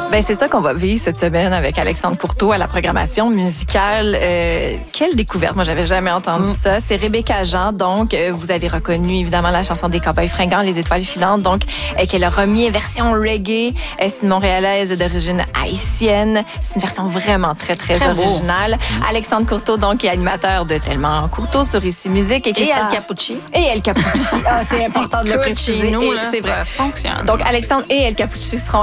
Ben c'est ça qu'on va vivre cette semaine avec Alexandre Courteau à la programmation musicale. Quelle découverte, moi j'avais jamais entendu ça. C'est Rebecca Jean, donc vous avez reconnu évidemment la chanson des Cowboys fringants, Les Étoiles filantes, donc qu'elle a remis version reggae. C'est une Montréalaise d'origine haïtienne. C'est une version vraiment très originale. Alexandre Courteau, donc, est animateur de Tellement Courteau sur Ici Musique. Et El Capucci. Et El Capucci. Ah, c'est important de le préciser. Chez nous, là, c'est vrai. Ça fonctionne. Donc, Alexandre et El Capucci seront